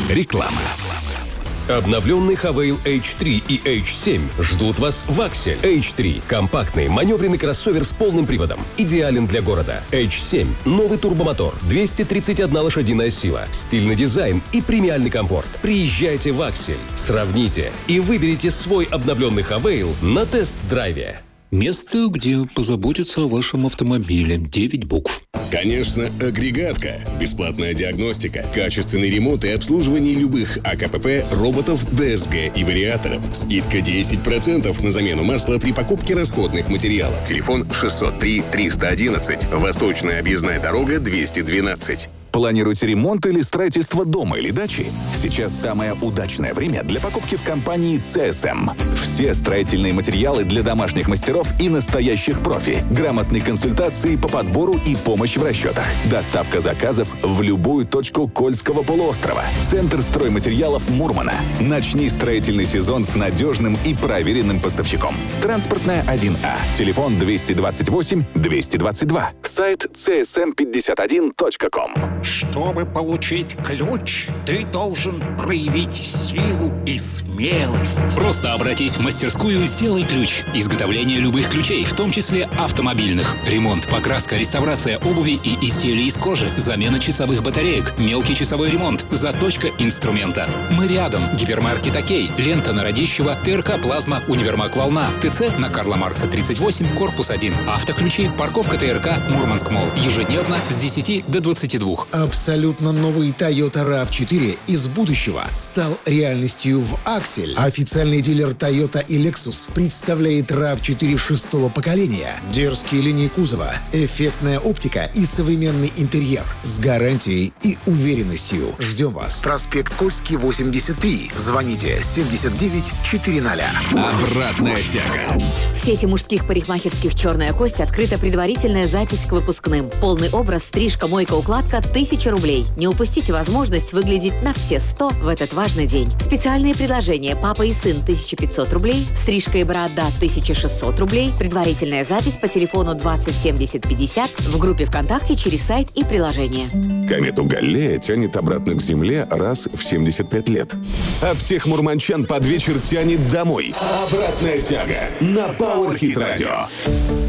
Реклама. Обновленный Havail H3 и H7 ждут вас в Аксель. H3 – компактный, маневренный кроссовер с полным приводом. Идеален для города. H7 – новый турбомотор, 231 лошадиная сила, стильный дизайн и премиальный комфорт. Приезжайте в Аксель, сравните и выберите свой обновленный Havail на тест-драйве. Место, где позаботятся о вашем автомобиле. 9 букв. Конечно, агрегатка. Бесплатная диагностика, качественный ремонт и обслуживание любых АКПП, роботов, ДСГ и вариаторов. Скидка 10% на замену масла при покупке расходных материалов. Телефон 603-311. Восточная объездная дорога 212. Планируете ремонт или строительство дома или дачи? Сейчас самое удачное время для покупки в компании CSM. Все строительные материалы для домашних мастеров и настоящих профи. Грамотные консультации по подбору и помощь в расчетах. Доставка заказов в любую точку Кольского полуострова. Центр стройматериалов Мурмана. Начни строительный сезон с надежным и проверенным поставщиком. Транспортная 1А. Телефон 228-222. Сайт csm51.com. Чтобы получить ключ, ты должен проявить силу и смелость. Просто обратись в мастерскую «Сделай ключ». Изготовление любых ключей, в том числе автомобильных. Ремонт, покраска, реставрация обуви и изделий из кожи. Замена часовых батареек. Мелкий часовой ремонт. Заточка инструмента. Мы рядом. Гипермаркет «Окей». Лента на Радищева. ТРК «Плазма». Универмаг «Волна». ТЦ на Карла Маркса 38, корпус 1. Автоключи. Парковка ТРК Мурманск-Молл. Ежедневно с 10 до 22. Абсолютно новый Toyota RAV4 из будущего стал реальностью в Аксель. Официальный дилер Toyota и Lexus представляет RAV4 шестого поколения. Дерзкие линии кузова, эффектная оптика и современный интерьер с гарантией и уверенностью. Ждем вас. Проспект Кольский, 83. Звоните 7940. Обратная тяга. В сети мужских парикмахерских «Черная кость» открыта предварительная запись к выпускным. Полный образ, стрижка, мойка, укладка – 1000 рублей. Не упустите возможность выглядеть на все 100 в этот важный день. Специальные предложения: папа и сын – 1500 рублей, стрижка и борода – 1600 рублей, предварительная запись по телефону 20 70 50 в группе ВКонтакте через сайт и приложение. Комету Галлея тянет обратно к Земле раз в 75 лет. А всех мурманчан под вечер тянет домой. Обратная тяга на Power Hit Radio.